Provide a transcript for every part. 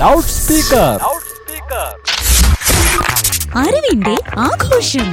Loud speaker. അറിവിന്റെ ആഘോഷം.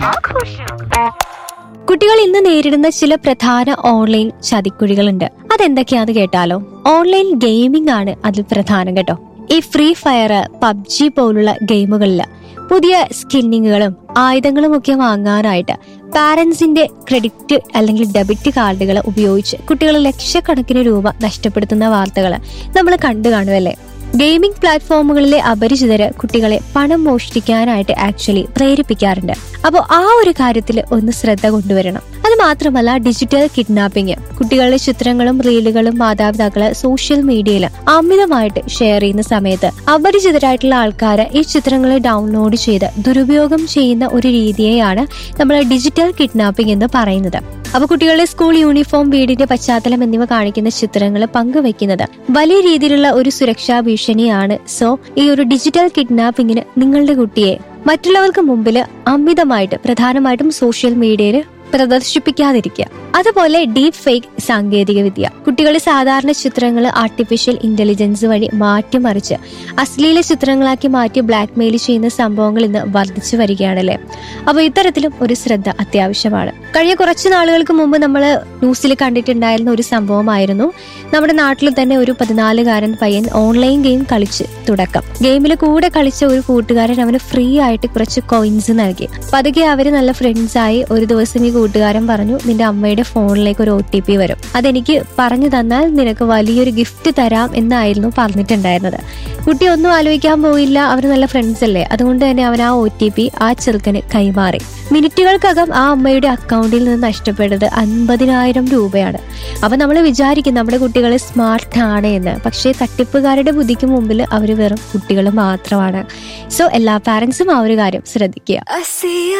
കുട്ടികൾ ഇന്ന് നേരിടുന്ന ചില പ്രധാന ഓൺലൈൻ ചതിക്കുഴികളുണ്ട്. അതെന്തൊക്കെയാന്ന് കേട്ടാലോ? ഓൺലൈൻ ഗെയിമിംഗ് ആണ് അതിൽ പ്രധാനം കേട്ടോ. ഈ ഫ്രീ ഫയർ, പബ്ജി പോലുള്ള ഗെയിമുകളില് പുതിയ സ്കിന്നിങ്ങുകളും ആയുധങ്ങളും ഒക്കെ വാങ്ങാനായിട്ട് പാരന്റ്സിന്റെ ക്രെഡിറ്റ് അല്ലെങ്കിൽ ഡെബിറ്റ് കാർഡുകൾ ഉപയോഗിച്ച് കുട്ടികൾ ലക്ഷക്കണക്കിന് രൂപ നഷ്ടപ്പെടുത്തുന്ന വാർത്തകൾ നമ്മൾ കണ്ടു കാണുമല്ലേ? ഗെയിമിംഗ് പ്ലാറ്റ്ഫോമുകളിലെ അപരിചിതര് കുട്ടികളെ പണം മോഷ്ടിക്കാനായിട്ട് ആക്ച്വലി പ്രേരിപ്പിക്കാറുണ്ട്. അപ്പോൾ ആ ഒരു കാര്യത്തിൽ ഒന്ന് ശ്രദ്ധ കൊണ്ടുവരണം. അത് മാത്രമല്ല, ഡിജിറ്റൽ കിഡ്നാപ്പിംഗ്, കുട്ടികളുടെ ചിത്രങ്ങളും റീലുകളും മാതാപിതാക്കള് സോഷ്യൽ മീഡിയയിൽ അമിതമായിട്ട് ഷെയർ ചെയ്യുന്ന സമയത്ത് അപരിചിതരായിട്ടുള്ള ആൾക്കാര് ഈ ചിത്രങ്ങൾ ഡൗൺലോഡ് ചെയ്ത് ദുരുപയോഗം ചെയ്യുന്ന ഒരു രീതിയെയാണ് നമ്മൾ ഡിജിറ്റൽ കിഡ്നാപ്പിംഗ് എന്ന് പറയുന്നത്. അപ്പൊ കുട്ടികളുടെ സ്കൂൾ യൂണിഫോം, വീടിന്റെ പശ്ചാത്തലം എന്നിവ കാണിക്കുന്ന ചിത്രങ്ങൾ പങ്കുവെക്കുന്നത് വലിയ രീതിയിലുള്ള ഒരു സുരക്ഷാ ഭീഷണിയാണ്. സോ ഈ ഒരു ഡിജിറ്റൽ കിഡ്നാപ്പിംഗിന് നിങ്ങളുടെ കുട്ടിയെ മറ്റുള്ളവർക്ക് മുമ്പിൽ അമിതമായിട്ട്, പ്രധാനമായിട്ടും സോഷ്യൽ മീഡിയയിൽ പ്രദർശിപ്പിക്കാതിരിക്കുക. അതുപോലെ ഡീപ് ഫേക്ക് സാങ്കേതിക വിദ്യ, കുട്ടികളുടെ സാധാരണ ചിത്രങ്ങൾ ആർട്ടിഫിഷ്യൽ ഇന്റലിജൻസ് വഴി മാറ്റിമറിച്ച് അശ്ലീല ചിത്രങ്ങളാക്കി മാറ്റി ബ്ലാക്ക് മെയിൽ ചെയ്യുന്ന സംഭവങ്ങൾ ഇന്ന് വർദ്ധിച്ചു വരികയാണല്ലേ. അപ്പൊ ഇത്തരത്തിലും ഒരു ശ്രദ്ധ അത്യാവശ്യമാണ്. കഴിഞ്ഞ കുറച്ച് നാളുകൾക്ക് മുമ്പ് നമ്മൾ ന്യൂസിൽ കണ്ടിട്ടുണ്ടായിരുന്ന ഒരു സംഭവമായിരുന്നു. നമ്മുടെ നാട്ടിൽ തന്നെ ഒരു 14-കാരൻ പയ്യൻ ഓൺലൈൻ ഗെയിം കളിച്ച് തുടക്കം. ഗെയിമിൽ കൂടെ കളിച്ച ഒരു കൂട്ടുകാരൻ അവന് ഫ്രീ ആയിട്ട് കുറച്ച് കോയിൻസ് നൽകി. പതുക്കെ അവര് നല്ല ഫ്രണ്ട്സായി. ഒരു ദിവസം ഈ കൂട്ടുകാരൻ പറഞ്ഞു, നിന്റെ അമ്മയുടെ ഫോണിലേക്ക് ഒരു OTP വരും, അതെനിക്ക് പറഞ്ഞു തന്നാൽ നിനക്ക് വലിയൊരു ഗിഫ്റ്റ് തരാം എന്നായിരുന്നു പറഞ്ഞിട്ടുണ്ടായിരുന്നത്. കുട്ടി ഒന്നും ആലോചിക്കാൻ പോയില്ല, അവർ നല്ല ഫ്രണ്ട്സ് അല്ലേ. അതുകൊണ്ട് തന്നെ അവൻ ആ OTP ആ ചെറുക്കന് കൈമാറി. മിനിറ്റുകൾക്കകം ആ അമ്മയുടെ അക്കൗണ്ടിൽ നിന്ന് നഷ്ടപ്പെട്ടത് 50,000 രൂപയാണ്. അപ്പൊ നമ്മൾ വിചാരിക്കും നമ്മുടെ കുട്ടികൾ സ്മാർട്ട് ആണ് എന്ന്. പക്ഷേ തട്ടിപ്പുകാരുടെ ബുദ്ധിക്ക് മുമ്പിൽ അവർ വെറും കുട്ടികൾ മാത്രമാണ്. സോ എല്ലാ പാരന്റ്സും ആ ഒരു കാര്യം ശ്രദ്ധിക്കുക.